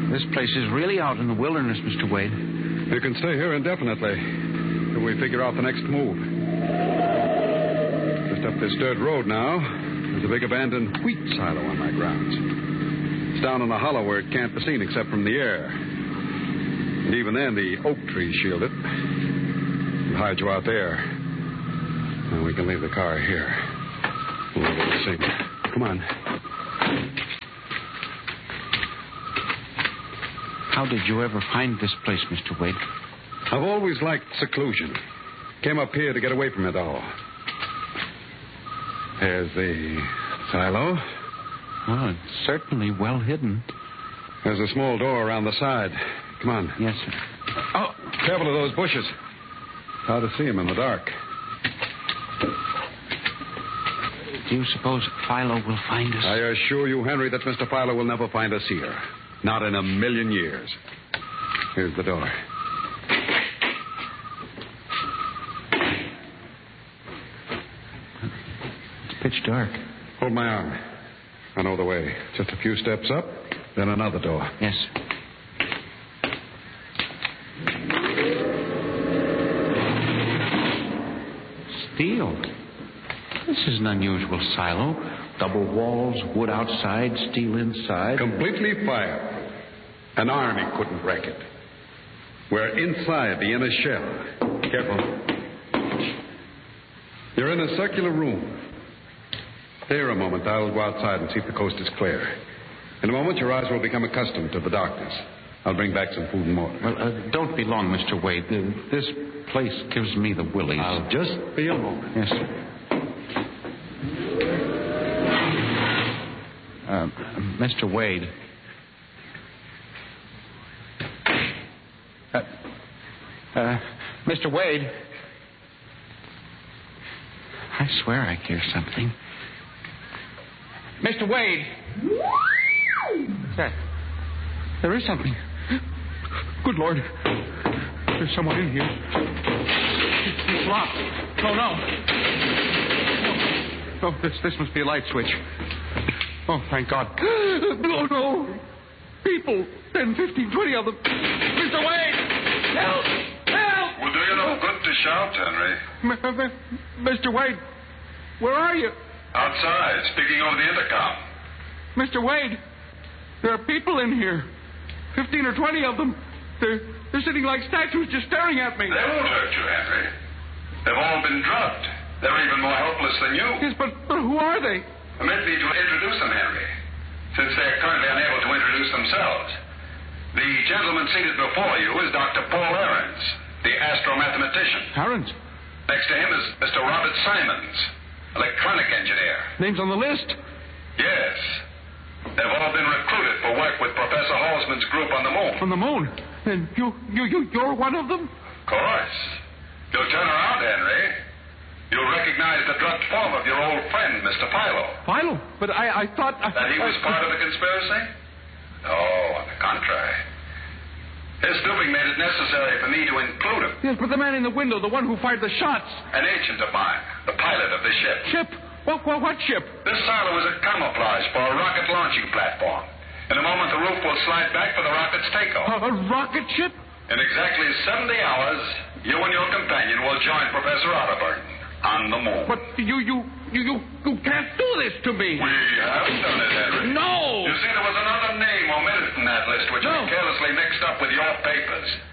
This place is really out in the wilderness, Mr. Wade. You can stay here indefinitely till we figure out the next move. Just up this dirt road now, there's a big abandoned wheat silo on my grounds. It's down in a hollow where it can't be seen except from the air. And even then, the oak trees shield it. We'll hide you out there. And we can leave the car here. We'll see. Come on. How did you ever find this place, Mr. Wade? I've always liked seclusion. Came up here to get away from it all. There's the silo. Oh, it's certainly well hidden. There's a small door around the side. Come on. Yes, sir. Oh, careful of those bushes. Hard to see them in the dark. Do you suppose Philo will find us? I assure you, Henry, that Mr. Philo will never find us here. Not in a million years. Here's the door. It's pitch dark. Hold my arm. I know the way. Just a few steps up, then another door. Yes. Steel. This is an unusual silo. Double walls, wood outside, steel inside. Completely fireproof. An army couldn't wreck it. We're inside the inner shell. Careful. You're in a circular room. Stay here a moment. I'll go outside and see if the coast is clear. In a moment, your eyes will become accustomed to the darkness. I'll bring back some food and water. Well, don't be long, Mr. Wade. This place gives me the willies. I'll just be a moment. Yes, sir. Mr. Wade. Mr. Wade. I swear I hear something. Mr. Wade. What's that? There is something. Good Lord. There's someone in here. It's locked. Oh, no. Oh, this must be a light switch. Oh, thank God. Oh, no. People. 10, 15, 20 of them. Mr. Wade! Help! Help! Will do you no good to shout, Henry. Mr. Wade, where are you? Outside, speaking over the intercom. Mr. Wade, there are people in here. 15 or 20 of them. They're sitting like statues just staring at me. They won't hurt you, Henry. They've all been drugged. They're even more helpless than you. Yes, but who are they? Permit me to introduce them, Henry, since they're currently unable to introduce themselves. The gentleman seated before you is Dr. Paul Ahrens, the astromathematician. Ahrens? Next to him is Mr. Robert Simons, electronic engineer. Names on the list? Yes. They've all been recruited for work with Professor Halsman's group on the moon. On the moon? Then you're one of them? Of course. You'll turn around, Henry. You'll recognize the drugged form of your old friend, Mr. Philo. Philo? But I thought... That he was part of the conspiracy? No, on the contrary. His snooping made it necessary for me to include him. Yes, but the man in the window, the one who fired the shots. An agent of mine, the pilot of the ship. Ship? What ship? This silo is a camouflage for a rocket launching platform. In a moment, the roof will slide back for the rocket's takeoff. A rocket ship? In exactly 70 hours, you and your companion will join Professor Otterburn on the moon. But you can't do this to me. We have done it, Henry. No! You see, there was another name omitted from that list, which was carelessly mixed up with your papers.